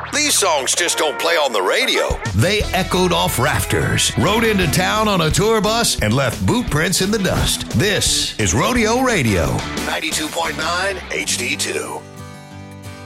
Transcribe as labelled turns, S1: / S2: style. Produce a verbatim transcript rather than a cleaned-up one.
S1: These songs just don't play on the radio. They echoed off rafters, rode into town on a tour bus, and left boot prints in the dust. This is Rodeo Radio, ninety-two point nine H D two.